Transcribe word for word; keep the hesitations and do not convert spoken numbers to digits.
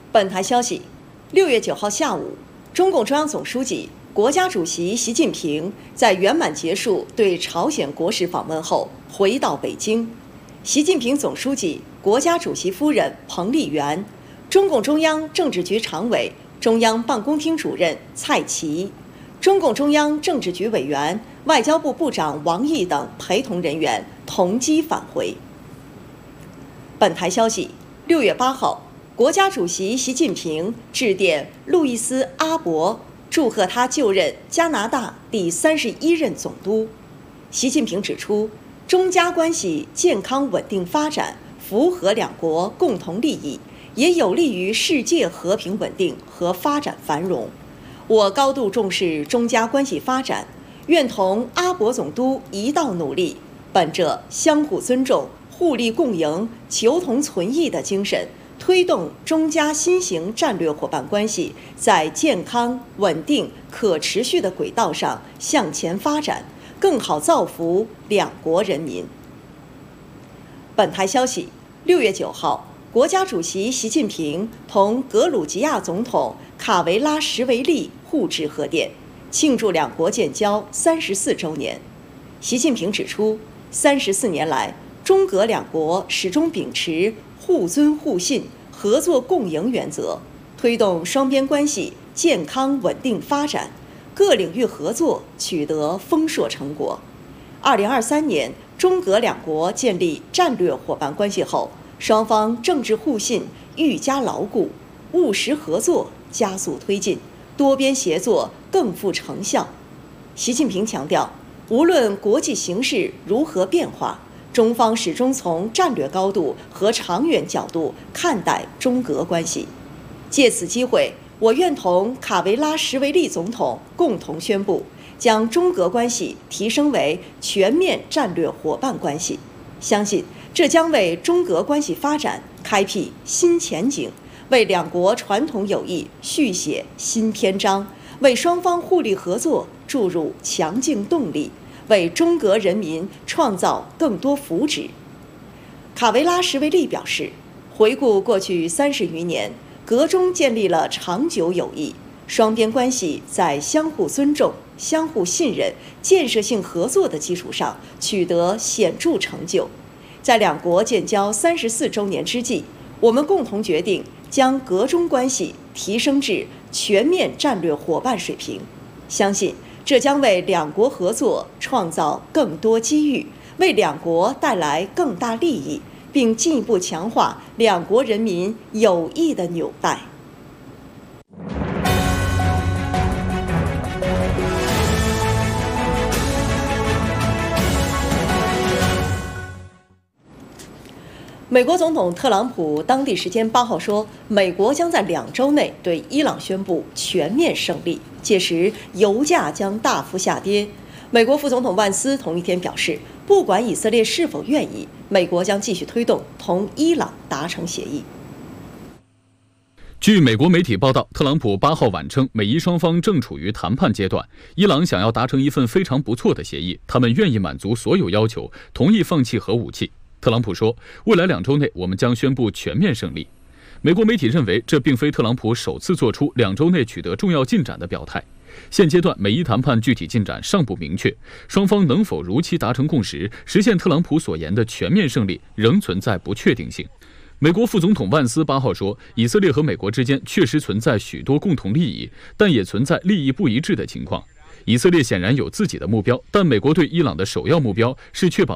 本台消息，六月九号下午，中共中央总书记、国家主席习近平在圆满结束对朝鲜国事访问后，回到北京。习近平总书记、国家主席夫人彭丽媛、中共中央政治局常委、中央办公厅主任蔡奇、中共中央政治局委员、外交部部长王毅等陪同人员同机返回。本台消息，六月八号，国家主席习近平致电路易斯·阿伯，祝贺他就任加拿大第三十一任总督。习近平指出，中加关系健康稳定发展，符合两国共同利益，也有利于世界和平稳定和发展繁荣。我高度重视中加关系发展，愿同阿伯总督一道努力，本着相互尊重、互利共赢、求同存异的精神，推动中加新型战略伙伴关系在健康、稳定、可持续的轨道上向前发展，更好造福两国人民。本台消息，六月九号，国家主席习近平同格鲁吉亚总统卡维拉什维利互致贺电，庆祝两国建交三十四周年。习近平指出，三十四年来，中格两国始终秉持互尊互信、合作共赢原则，推动双边关系健康稳定发展，各领域合作取得丰硕成果。二零二三年，中格两国建立战略伙伴关系后，双方政治互信愈加牢固，务实合作加速推进，多边协作更富成效。习近平强调，无论国际形势如何变化，中方始终从战略高度和长远角度看待中格关系。借此机会，我愿同卡维拉什维利总统共同宣布，将中格关系提升为全面战略伙伴关系。相信这将为中格关系发展开辟新前景，为两国传统友谊续写新篇章，为双方互利合作注入强劲动力，为中格人民创造更多福祉。卡维拉什维利表示，回顾过去三十余年，格中建立了长久友谊，双边关系在相互尊重、相互信任、建设性合作的基础上取得显著成就。在两国建交三十四周年之际，我们共同决定将格中关系提升至全面战略伙伴水平，相信这将为两国合作创造更多机遇，为两国带来更大利益，并进一步强化两国人民友谊的纽带。美国总统特朗普当地时间八号说，美国将在两周内对伊朗宣布全面胜利，届时油价将大幅下跌。美国副总统万斯同一天表示，不管以色列是否愿意，美国将继续推动同伊朗达成协议。 据美国媒体报道，特朗普八号晚称，美伊双方正处于谈判阶段，伊朗想要达成一份非常不错的协议，他们愿意满足所有要求，同意放弃核武器。特朗普说，未来两周内我们将宣布全面胜利。美国媒体认为，这并非特朗普首次做出两周内取得重要进展的表态。现阶段美伊谈判具体进展尚不明确，双方能否如期达成共识，实现特朗普所言的全面胜利，仍存在不确定性。美国副总统万斯八号说，以色列和美国之间确实存在许多共同利益，但也存在利益不一致的情况。以色列显然有自己的目标，但美国对伊朗的首要目标是确保